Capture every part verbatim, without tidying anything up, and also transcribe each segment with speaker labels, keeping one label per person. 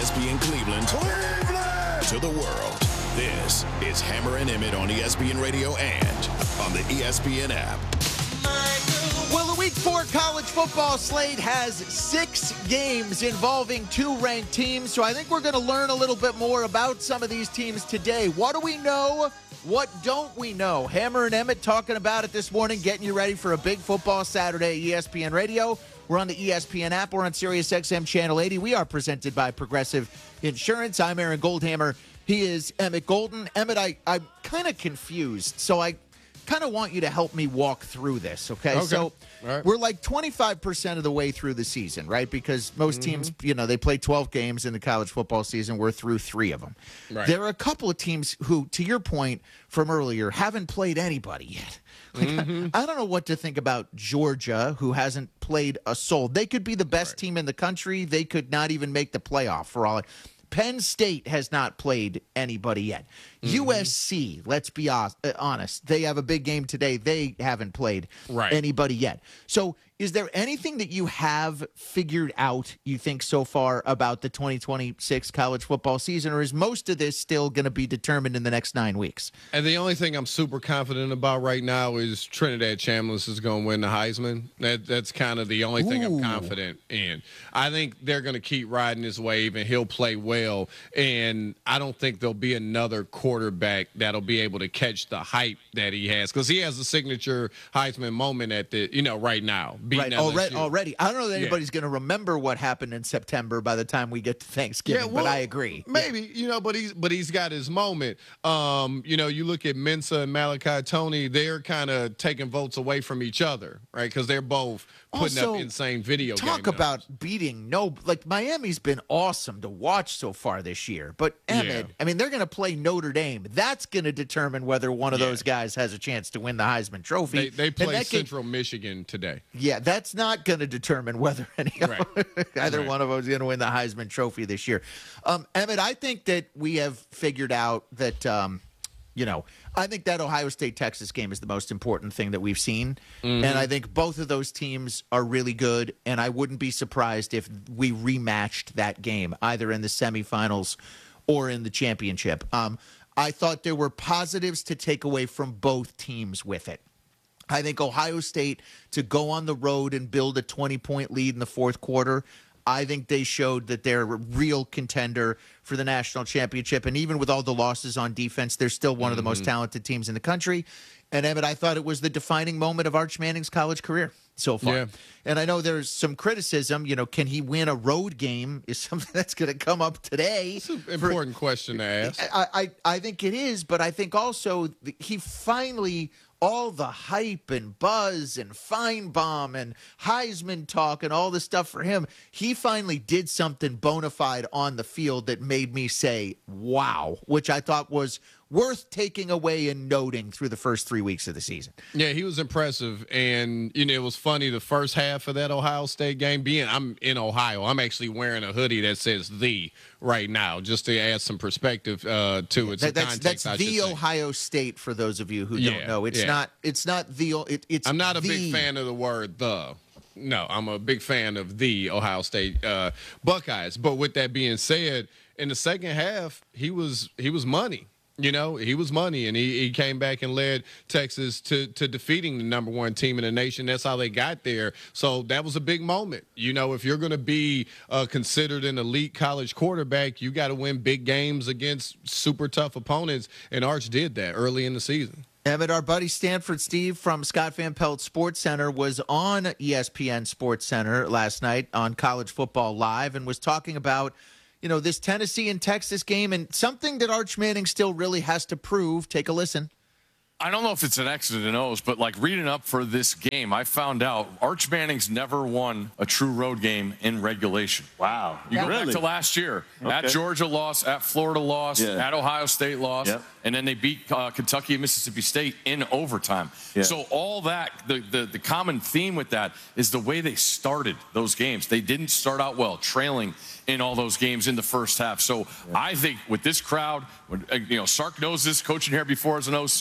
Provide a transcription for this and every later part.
Speaker 1: S P N Cleveland, Cleveland to the world. This is Hammer and Emmett on E S P N Radio and on the E S P N app.
Speaker 2: Well, the Week four college football slate has six games involving two ranked teams, so I think we're going to learn a little bit more about some of these teams today. What do we know? What don't we know? Hammer and Emmett talking about it this morning, getting you ready for a big football Saturday at E S P N Radio. We're on the E S P N app. We're on Sirius X M Channel eighty. We are presented by Progressive Insurance. I'm Aaron Goldhammer. He is Emmett Golden. Emmett, I, I'm kind of confused, so I kind of want you to help me walk through this, okay?
Speaker 3: Okay.
Speaker 2: So
Speaker 3: right.
Speaker 2: we're like twenty-five percent of the way through the season, right? Because most
Speaker 3: Mm-hmm.
Speaker 2: teams, you know, they play twelve games in the college football season. We're through three of them.
Speaker 3: Right.
Speaker 2: There are a couple of teams who, to your point from earlier, haven't played anybody yet. Like,
Speaker 3: Mm-hmm.
Speaker 2: I, I don't know what to think about Georgia, who hasn't played a soul. They could be the best
Speaker 3: Right.
Speaker 2: team in the country. They could not even make the playoff for all. Penn State has not played anybody yet.
Speaker 3: Mm-hmm.
Speaker 2: U S C, let's be honest, they have a big game today. They haven't played
Speaker 3: Right.
Speaker 2: anybody yet. So is there anything that you have figured out, you think, so far about the twenty twenty-six college football season, or is most of this still going to be determined in the next nine weeks?
Speaker 3: And the only thing I'm super confident about right now is Trinidad Chambliss is going to win the Heisman. That That's kind of the only thing
Speaker 2: Ooh.
Speaker 3: I'm confident in. I think they're going to keep riding this wave, and he'll play well. And I don't think there'll be another quarterback that'll be able to catch the hype that he has, because he has a signature Heisman moment at the, you know, right now.
Speaker 2: Right,
Speaker 3: L S U.
Speaker 2: already, already. I don't know that
Speaker 3: Yeah.
Speaker 2: anybody's going to remember what happened in September by the time we get to Thanksgiving, but I agree.
Speaker 3: Maybe, you know, but he's but he's got his moment. Um, you know, you look at Mensa and Malachi Tony, they're kind of taking votes away from each other, right? Because they're both putting
Speaker 2: Also,
Speaker 3: up insane video game
Speaker 2: Talk
Speaker 3: numbers.
Speaker 2: about beating no, like Miami's been awesome to watch so far this year. But Emmett,
Speaker 3: Yeah.
Speaker 2: I mean, they're going to play Notre Dame. That's going to determine whether one of
Speaker 3: Yeah.
Speaker 2: those guys has a chance to win the Heisman Trophy.
Speaker 3: They, they
Speaker 2: And
Speaker 3: play
Speaker 2: that could-
Speaker 3: Central Michigan today.
Speaker 2: Yeah, that's not going to determine whether any
Speaker 3: Right.
Speaker 2: either
Speaker 3: Right.
Speaker 2: one of them is going to win the Heisman Trophy this year. Um, Emmett, I think that we have figured out that, um, you know, I think that Ohio State-Texas game is the most important thing that we've seen.
Speaker 3: Mm-hmm.
Speaker 2: And I think both of those teams are really good, and I wouldn't be surprised if we rematched that game, either in the semifinals or in the championship. Um, I thought there were positives to take away from both teams with it. I think Ohio State, to go on the road and build a twenty-point lead in the fourth quarter, I think they showed that they're a real contender for the national championship. And even with all the losses on defense, they're still one of the most talented teams in the country. And, Emmett, I thought it was the defining moment of Arch Manning's college career so far.
Speaker 3: Yeah.
Speaker 2: And I know there's some criticism. You know, can he win a road game is something that's going to come up today.
Speaker 3: It's an
Speaker 2: for-
Speaker 3: important question to ask.
Speaker 2: I, I, I think it is, but I think also th- he finally, all the hype and buzz and Feinbaum and Heisman talk and all this stuff for him, he finally did something bona fide on the field that made me say, wow, which I thought was worth taking away and noting through the first three weeks of the season.
Speaker 3: Yeah, he was impressive. And, you know, it was funny the first half of that Ohio State game being, I'm in Ohio. I'm actually wearing a hoodie that says the right now, just to add some perspective uh, to it. Some
Speaker 2: That- that's
Speaker 3: context,
Speaker 2: that's
Speaker 3: I
Speaker 2: the
Speaker 3: should say.
Speaker 2: Ohio State for those of you who
Speaker 3: Yeah,
Speaker 2: don't know. It's
Speaker 3: yeah.
Speaker 2: not it's not the it, it's
Speaker 3: I'm not a
Speaker 2: the,
Speaker 3: big fan of the word the. No, I'm a big fan of the Ohio State uh, Buckeyes. But with that being said, in the second half, he was he was money. You know, he was money, and he, he came back and led Texas to, to defeating the number one team in the nation. That's how they got there. So that was a big moment. You know, if you're going to be uh, considered an elite college quarterback, you got to win big games against super tough opponents, and Arch did that early in the season.
Speaker 2: Emmett, our buddy Stanford Steve from Scott Van Pelt Sports Center was on E S P N Sports Center last night on College Football Live and was talking about, you know, this Tennessee and Texas game and something that Arch Manning still really has to prove. Take a listen.
Speaker 4: I don't know if it's an X and an O's, but like reading up for this game, I found out Arch Manning's never won a true road game in regulation.
Speaker 5: Wow.
Speaker 4: You go
Speaker 5: Really?
Speaker 4: back to last year. At
Speaker 5: Okay.
Speaker 4: Georgia lost, at Florida lost,
Speaker 5: Yeah.
Speaker 4: at Ohio State lost,
Speaker 5: Yep.
Speaker 4: and then they beat uh, Kentucky and Mississippi State in overtime.
Speaker 5: Yeah.
Speaker 4: So all that, the, the, the common theme with that is the way they started those games. They didn't start out well, trailing in all those games in the first half. So I think with this crowd, when, uh, you know, Sark knows this, coaching here before as an O C,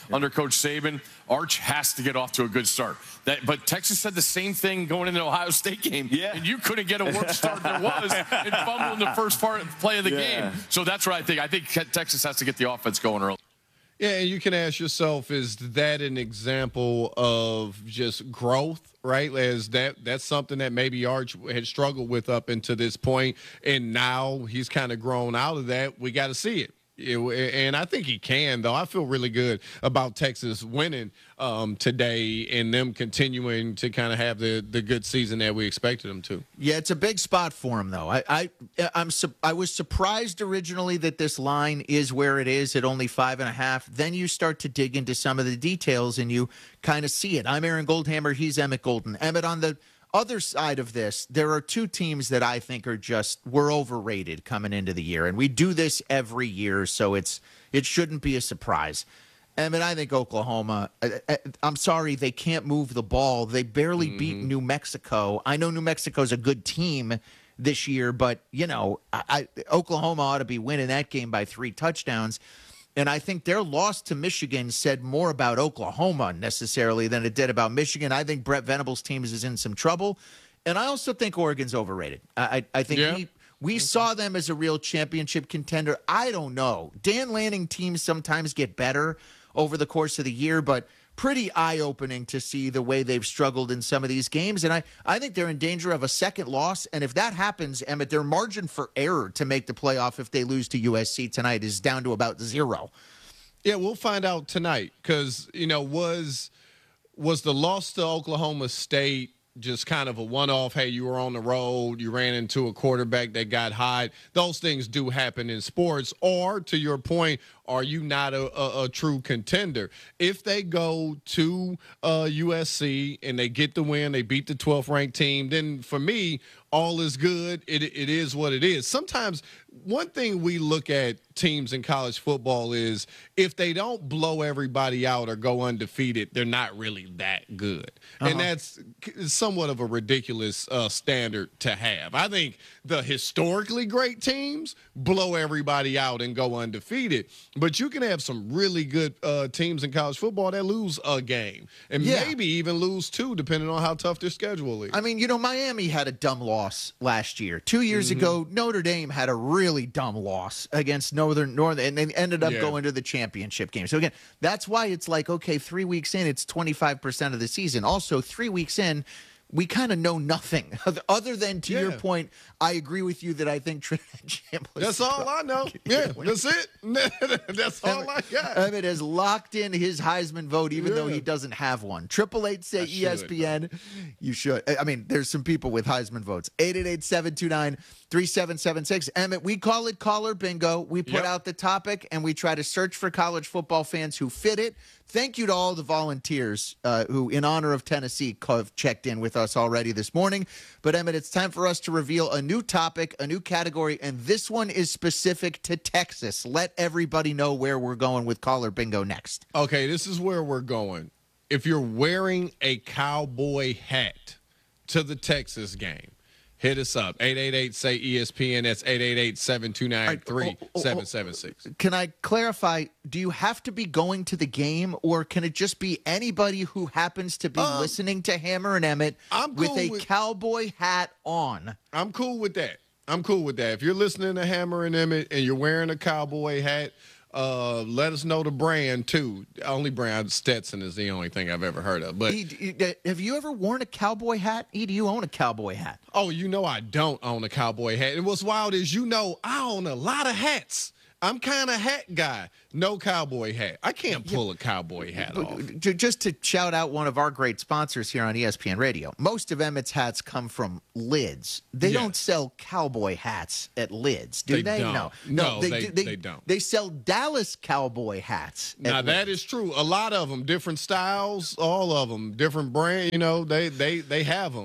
Speaker 4: under Coach Saban. Arch has to get off to a good start. That, but Texas said the same thing going into the Ohio State game,
Speaker 5: yeah.
Speaker 4: and you couldn't get a worse start there was and fumble in the first part play of the yeah. game. So that's what I think. I think Texas has to get the offense going early.
Speaker 3: Yeah, and you can ask yourself, is that an example of just growth, right? As that that's something that maybe Arch had struggled with up until this point, and now he's kind of grown out of that. We got to see it. It, and I think he can, though. I feel really good about Texas winning um, today and them continuing to kind of have the, the good season that we expected them to.
Speaker 2: Yeah, it's a big spot for him, though. I I I'm I was surprised originally that this line is where it is at only five and a half. Then you start to dig into some of the details and you kind of see it. I'm Aaron Goldhammer. He's Emmett Golden. Emmett, on the other side of this, there are two teams that I think are just were overrated coming into the year, and we do this every year, so it's it shouldn't be a surprise. I mean, I think Oklahoma, I'm sorry, they can't move the ball. They barely mm-hmm. beat New Mexico. I know New Mexico's a good team this year, but, you know, I, I, Oklahoma ought to be winning that game by three touchdowns. And I think their loss to Michigan said more about Oklahoma necessarily than it did about Michigan. I think Brett Venables' team is in some trouble. And I also think Oregon's overrated. I, I think
Speaker 3: yeah.
Speaker 2: we, we saw them as a real championship contender. I don't know. Dan Lanning teams sometimes get better over the course of the year, but pretty eye-opening to see the way they've struggled in some of these games. And I, I think they're in danger of a second loss. And if that happens, Emmett, their margin for error to make the playoff if they lose to U S C tonight is down to about zero.
Speaker 3: Yeah, we'll find out tonight because, you know, was was the loss to Oklahoma State just kind of a one-off, hey, you were on the road, you ran into a quarterback that got hot. Those things do happen in sports. Or, to your point, are you not a, a, a true contender? If they go to uh, U S C and they get the win, they beat the twelfth ranked team, then for me, all is good. It It is what it is. Sometimes one thing we look at teams in college football is if they don't blow everybody out or go undefeated, they're not really that good. Uh-huh. And that's somewhat of a ridiculous uh, standard to have. I think the historically great teams blow everybody out and go undefeated. But you can have some really good uh, teams in college football that lose a game and
Speaker 2: yeah.
Speaker 3: maybe even lose two, depending on how tough their schedule is.
Speaker 2: I mean, you know, Miami had a dumb loss last year. Two years mm-hmm. ago, Notre Dame had a really dumb loss against Northern Northern, and they ended up yeah. going to the championship game. So again, that's why it's like, okay, three weeks in, it's twenty-five percent of the season. Also, three weeks in, we kind of know nothing other than, to yeah. your point, I agree with you that I think Trinidad Chambliss.
Speaker 3: That's all I know. Yeah, that's it. That's all
Speaker 2: Emmett,
Speaker 3: I got.
Speaker 2: Emmett has locked in his Heisman vote, even
Speaker 3: yeah.
Speaker 2: though he doesn't have one. Triple eight say E S P N. You should. I mean, there's some people with Heisman votes. eight eight eight, seven two nine, three seven seven six. Emmett, we call it Caller Bingo. We put
Speaker 3: yep.
Speaker 2: out the topic and we try to search for college football fans who fit it. Thank you to all the volunteers uh, who, in honor of Tennessee, have checked in with us already this morning. But, Emmett, it's time for us to reveal a new topic, a new category, and this one is specific to Texas. Let everybody know where we're going with Caller Bingo next.
Speaker 3: Okay, this is where we're going. If you're wearing a cowboy hat to the Texas game, hit us up. eight eight eight, say E S P N. That's eight eight eight, seven two nine, three seven seven six.
Speaker 2: Can I clarify, do you have to be going to the game, or can it just be anybody who happens to be um, listening to Hammer and Emmett
Speaker 3: I'm
Speaker 2: with
Speaker 3: cool
Speaker 2: a
Speaker 3: with,
Speaker 2: cowboy hat on?
Speaker 3: I'm cool with that. I'm cool with that. If you're listening to Hammer and Emmett and you're wearing a cowboy hat, Uh, let us know the brand, too. The only brand, Stetson, is the only thing I've ever heard of. But
Speaker 2: E, have you ever worn a cowboy hat? E, do you own a cowboy hat?
Speaker 3: Oh, you know I don't own a cowboy hat. And what's wild is, you know, I own a lot of hats. I'm kind of hat guy. No cowboy hat. I can't pull a cowboy hat off.
Speaker 2: Just to shout out one of our great sponsors here on E S P N Radio, most of Emmett's hats come from Lids. They
Speaker 3: yes.
Speaker 2: don't sell cowboy hats at Lids, do
Speaker 3: they?
Speaker 2: they?
Speaker 3: Don't.
Speaker 2: No,
Speaker 3: no,
Speaker 2: they,
Speaker 3: they,
Speaker 2: they,
Speaker 3: they don't.
Speaker 2: They sell Dallas cowboy hats.
Speaker 3: Now, that is true. A lot of them, different styles, all of them, different brand. You know, they they they have them.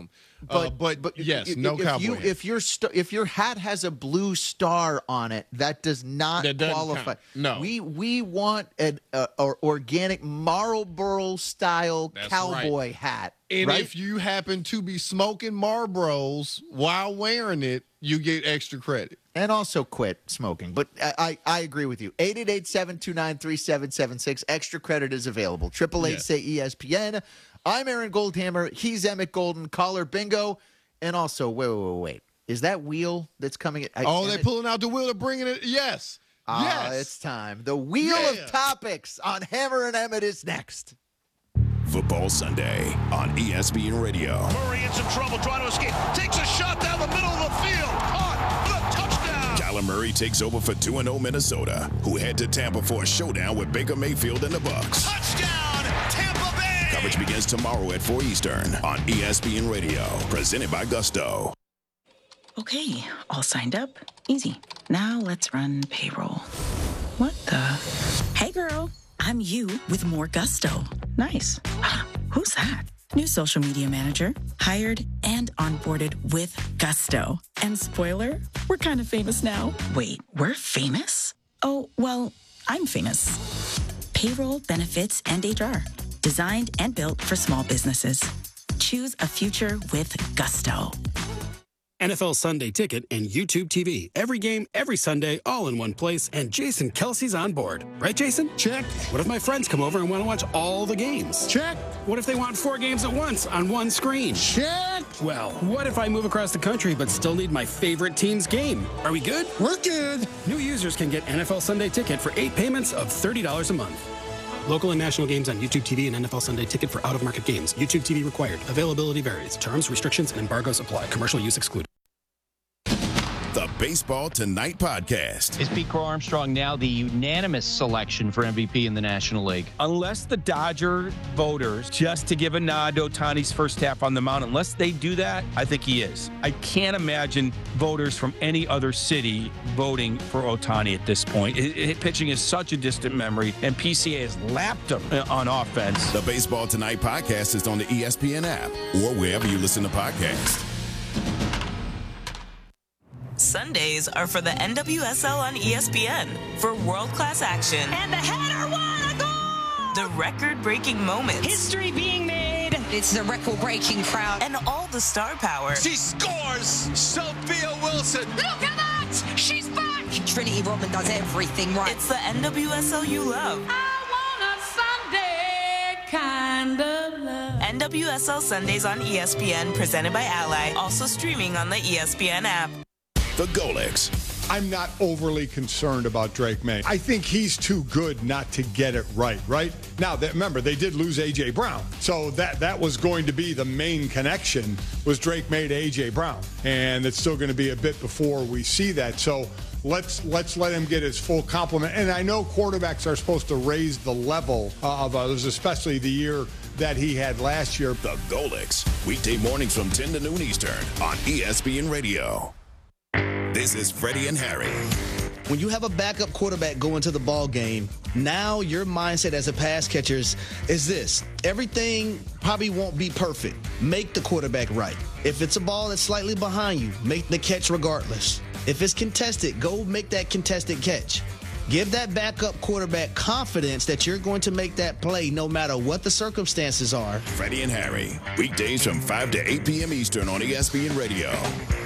Speaker 2: But,
Speaker 3: uh, but, but yes,
Speaker 2: if,
Speaker 3: no
Speaker 2: if
Speaker 3: cowboy
Speaker 2: you,
Speaker 3: hat.
Speaker 2: if your st- if your hat has a blue star on it, that does not
Speaker 3: That doesn't
Speaker 2: qualify.
Speaker 3: count. No.
Speaker 2: we we want an uh, or organic Marlboro style
Speaker 3: That's
Speaker 2: cowboy
Speaker 3: right.
Speaker 2: hat.
Speaker 3: And
Speaker 2: right?
Speaker 3: if you happen to be smoking Marlboros while wearing it, you get extra credit.
Speaker 2: And also quit smoking. But I, I, I agree with you. eight eight eight, seven two nine, three seven seven six. Extra credit is available. Triple eight
Speaker 3: Yes.
Speaker 2: say E S P N. I'm Aaron Goldhammer. He's Emmett Golden. Caller bingo. And also, wait, wait, wait, wait. Is that wheel that's coming? I,
Speaker 3: Oh, they
Speaker 2: Emmett-
Speaker 3: pulling out the wheel to bringing it. Yes.
Speaker 2: Ah,
Speaker 3: yes.
Speaker 2: it's time. The wheel
Speaker 3: Yeah.
Speaker 2: of topics on Hammer and Emmett is next.
Speaker 1: Football Sunday on E S P N Radio.
Speaker 5: Murray in some trouble trying to escape. Takes a shot down the middle of the field. Caught for the touchdown.
Speaker 1: Kyler Murray takes over for two and oh Minnesota, who head to Tampa for a showdown with Baker Mayfield and the Bucs.
Speaker 5: Touchdown, Tampa Bay.
Speaker 1: Coverage begins tomorrow at four Eastern on E S P N Radio, presented by Gusto.
Speaker 6: Okay, all signed up. Easy. Now let's run payroll. What the? Hey girl, I'm you with more Gusto. Nice. Who's that? New social media manager, hired and onboarded with Gusto. And spoiler, we're kind of famous now. Wait, we're famous? Oh, well, I'm famous. Payroll, benefits, and H R. Designed and built for small businesses. Choose a future with Gusto.
Speaker 7: N F L Sunday Ticket and YouTube T V. Every game, every Sunday, all in one place, and Jason Kelsey's on board. Right, Jason?
Speaker 3: Check.
Speaker 7: What if my friends come over and want to watch all the games?
Speaker 3: Check.
Speaker 7: What if they want four games at once on one screen?
Speaker 3: Check.
Speaker 7: Well, what if I move across the country but still need my favorite team's game? Are we good?
Speaker 3: We're good.
Speaker 7: New users can get N F L Sunday Ticket for eight payments of thirty dollars a month. Local and national games on YouTube T V and N F L Sunday Ticket for out-of-market games. YouTube T V required. Availability varies. Terms, restrictions, and embargoes apply. Commercial use excluded.
Speaker 1: The Baseball Tonight podcast.
Speaker 8: Is Pete Crow Armstrong now the unanimous selection for M V P in the National League?
Speaker 9: Unless the Dodger voters, just to give a nod to Ohtani's first half on the mound, unless they do that, I think he is. I can't imagine voters from any other city voting for Ohtani at this point. It, it, pitching is such a distant memory, and P C A has lapped him on offense.
Speaker 1: The Baseball Tonight podcast is on the E S P N app or wherever you listen to podcasts.
Speaker 10: Sundays are for the N W S L on E S P N for world-class action.
Speaker 11: And the header won a goal!
Speaker 10: The record-breaking moments.
Speaker 11: History being made. It's the record-breaking crowd.
Speaker 10: And all the star power.
Speaker 5: She scores. Sophia Wilson.
Speaker 11: Look at that! She's back! Trinity Rodman does everything right.
Speaker 10: It's the N W S L you love.
Speaker 11: I want a Sunday kind of love.
Speaker 10: N W S L Sundays on E S P N, presented by Ally. Also streaming on the E S P N app.
Speaker 1: The Golix.
Speaker 12: I'm not overly concerned about Drake May. I think he's too good not to get it right, right? Now, that, remember, they did lose A J. Brown. So that, that was going to be the main connection, was Drake May to A J. Brown. And it's still going to be a bit before we see that. So let's let's let him get his full complement. And I know quarterbacks are supposed to raise the level of others, especially the year that he had last year.
Speaker 1: The Golix. Weekday mornings from ten to noon Eastern on E S P N Radio. This is Freddie and Harry.
Speaker 13: When you have a backup quarterback going to the ball game, now your mindset as a pass catcher is, is this. Everything probably won't be perfect. Make the quarterback right. If it's a ball that's slightly behind you, make the catch regardless. If it's contested, go make that contested catch. Give that backup quarterback confidence that you're going to make that play no matter what the circumstances are.
Speaker 1: Freddie and Harry. Weekdays from five to eight p.m. Eastern on E S P N Radio.